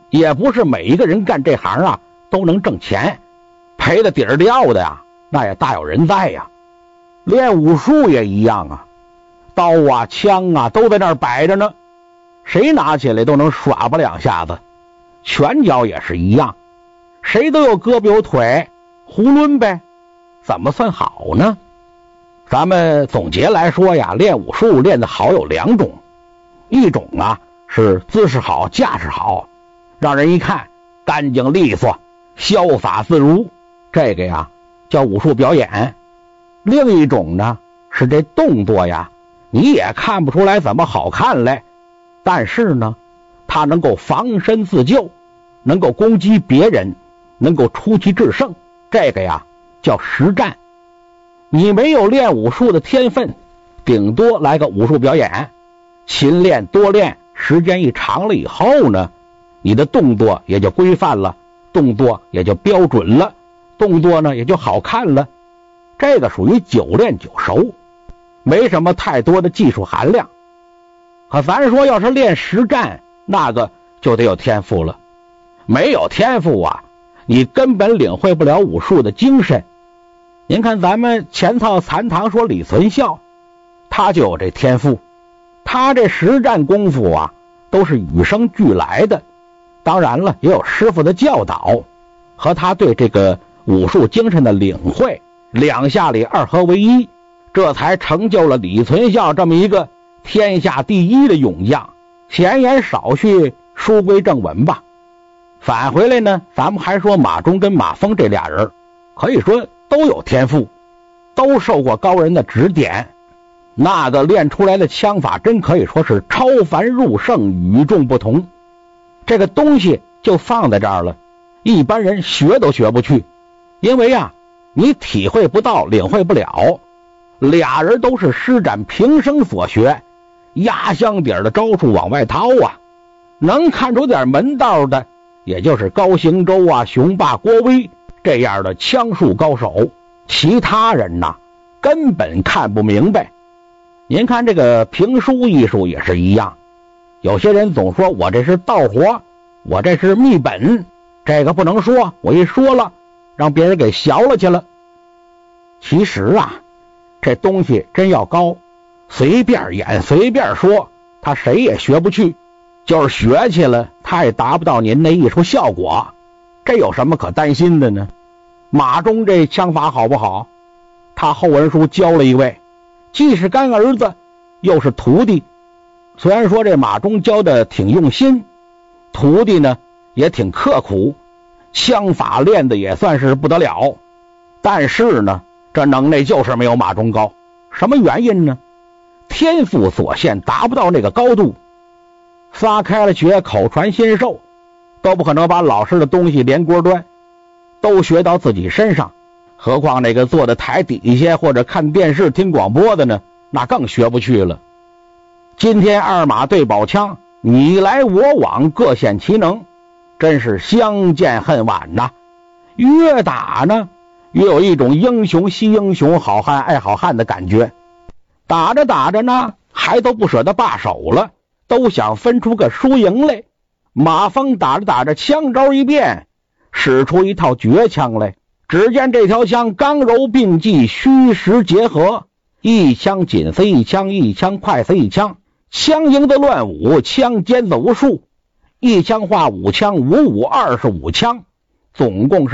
也不是每一个人干这行啊都能挣钱，赔的底儿掉的呀，那也大有人在呀。练武术也一样啊，刀啊枪啊都在那儿摆着呢，谁拿起来都能耍吧两下子。拳脚也是一样，谁都有胳膊有腿，胡抡呗，怎么算好呢？咱们总结来说呀，练武术练得好有两种，一种啊是姿势好架势好，让人一看干净利索潇洒自如，这个呀叫武术表演。另一种呢是这动作呀你也看不出来怎么好看来，但是呢他能够防身自救，能够攻击别人，能够出奇制胜，这个呀叫实战。你没有练武术的天分，顶多来个武术表演，勤练多练，时间一长了以后呢，你的动作也就规范了，动作也就标准了，动作呢也就好看了。这个属于久练久熟，没什么太多的技术含量。可咱说要是练实战，那个就得有天赋了。没有天赋啊，你根本领会不了武术的精神。您看咱们前操残堂说李存孝，他就有这天赋，他这实战功夫啊都是与生俱来的，当然了也有师傅的教导和他对这个武术精神的领会，两下里二合为一，这才成就了李存孝这么一个天下第一的勇将。闲言少叙，书归正文吧。返回来呢，咱们还说马忠跟马峰这俩人，可以说都有天赋，都受过高人的指点，那个练出来的枪法真可以说是超凡入圣，与众不同。这个东西就放在这儿了，一般人学都学不去，因为啊你体会不到，领会不了。俩人都是施展平生所学，压箱底儿的招数往外掏啊，能看出点门道的也就是高行周啊、雄霸郭威这样的枪术高手，其他人呐根本看不明白。您看这个评书艺术也是一样，有些人总说我这是道活，我这是秘本，这个不能说，我一说了让别人给学了去了。其实啊这东西真要高，随便演随便说，他谁也学不去，就是学去了他也达不到您那艺术效果，这有什么可担心的呢？马忠这枪法好不好？他后文书教了一位，既是干儿子又是徒弟。虽然说这马忠教的挺用心，徒弟呢也挺刻苦，枪法练的也算是不得了，但是呢这能耐就是没有马忠高。什么原因呢？天赋所限，达不到那个高度。撒开了学，口传心授，都不可能把老师的东西连锅端，都学到自己身上。何况那个坐在台底下或者看电视听广播的呢，那更学不去了。今天二马对宝枪，你来我往，各显其能，真是相见恨晚呐。越打呢越有一种英雄惜英雄，好汉爱好汉的感觉。打着打着呢还都不舍得罢手了，都想分出个输赢来。马峰打着打着枪招一变，使出一套绝枪来。只见这条枪刚柔并济，虚实结合，一枪紧塞一枪，一枪快塞一枪，枪营的乱舞，枪尖子无数，一枪化五枪，55、25枪，总共是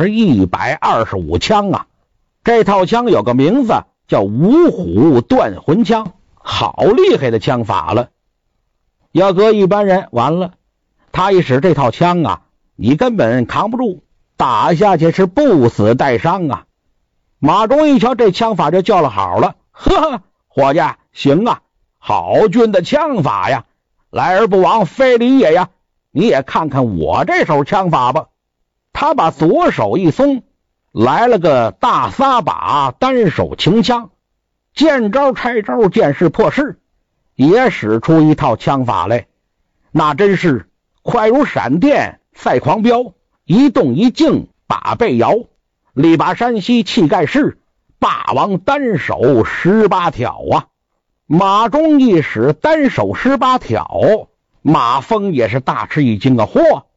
125枪啊。这套枪有个名字叫五虎断魂枪，好厉害的枪法了。要搁一般人完了，他一使这套枪啊，你根本扛不住，打下去是不死带伤啊。马忠一瞧这枪法就叫了好了，呵呵，伙计行啊，好俊的枪法呀，来而不往非礼也呀，你也看看我这手枪法吧。他把左手一松，来了个大撒把单手擎枪，见招拆招，见势破势，也使出一套枪法来，那真是快如闪电赛狂飙，一动一静把背摇，力拔山兮气盖世，霸王单手18挑啊。马忠一使单手18挑，马峰也是大吃一惊啊，嚯，